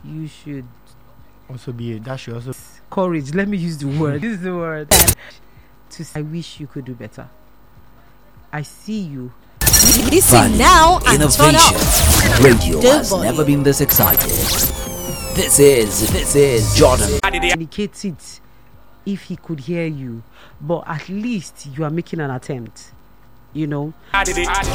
you should also be that should also courage. Let me use the word. This is the word. To say, I wish you could do better. I see you. Listen now and turn up. Radio has never been this excited. This is Jordan. Indicate it if he could hear you, but at least you are making an attempt. You know.